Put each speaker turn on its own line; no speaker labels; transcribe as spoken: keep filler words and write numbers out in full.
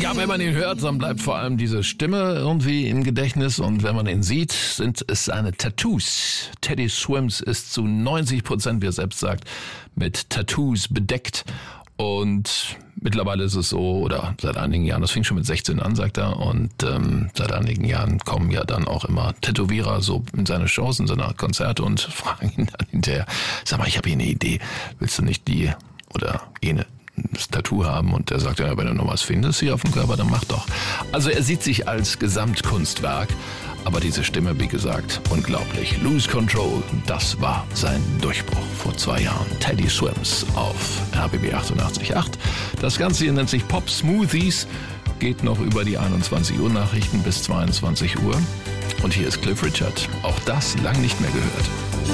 Ja, wenn man ihn hört, dann bleibt vor allem diese Stimme irgendwie im Gedächtnis. Und wenn man ihn sieht, sind es seine Tattoos. Teddy Swims ist zu neunzig Prozent, wie er selbst sagt, mit Tattoos bedeckt. Und mittlerweile ist es so, oder seit einigen Jahren, das fing schon mit sechzehn an, sagt er, und ähm, seit einigen Jahren kommen ja dann auch immer Tätowierer so in seine Shows, in seine Konzerte und fragen ihn dann hinterher, sag mal, ich habe hier eine Idee, willst du nicht die oder jene das Tattoo haben? Und er sagt, ja, wenn du noch was findest hier auf dem Körper, dann mach doch. Also er sieht sich als Gesamtkunstwerk, aber diese Stimme, wie gesagt, unglaublich. Lose Control, das war sein Durchbruch vor zwei Jahren. Teddy Swims auf R B B achtundachtzig Komma acht. Das Ganze hier nennt sich Pop Smoothies, geht noch über die einundzwanzig Uhr Nachrichten bis zweiundzwanzig Uhr. Und hier ist Cliff Richard. Auch das lang nicht mehr gehört.